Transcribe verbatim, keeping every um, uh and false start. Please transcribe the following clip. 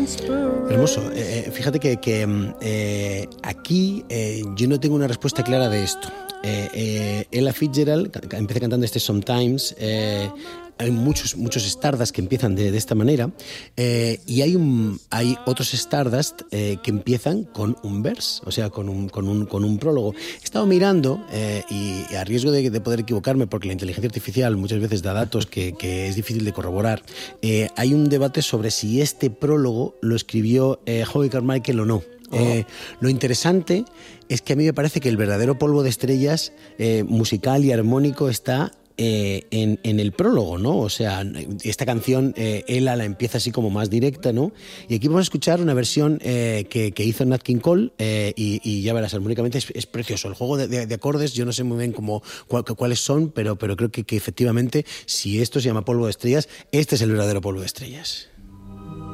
Hermoso. Eh, fíjate que, que eh, aquí eh, yo no tengo una respuesta clara de esto. Eh, eh, Ella Fitzgerald empieza cantando este Sometimes. Eh, hay muchos, muchos Stardust que empiezan de, de esta manera, eh, y hay, un, hay otros Stardust eh, que empiezan con un verse, o sea, con un, con un, con un prólogo. He estado mirando, eh, y, y a riesgo de, de poder equivocarme, porque la inteligencia artificial muchas veces da datos que, que es difícil de corroborar, eh, hay un debate sobre si este prólogo lo escribió eh, Howie Carmichael o no. Eh, lo interesante es que a mí me parece que el verdadero polvo de estrellas eh, musical y armónico está eh, en, en el prólogo, ¿no? O sea, esta canción, eh, Ella la empieza así como más directa, ¿no? Y aquí vamos a escuchar una versión eh, que, que hizo Nat King Cole, eh, y, y ya verás, armónicamente es, es precioso. El juego de, de, de acordes, yo no sé muy bien cómo, cuál, cuáles son, pero, pero creo que, que efectivamente, si esto se llama polvo de estrellas, este es el verdadero polvo de estrellas.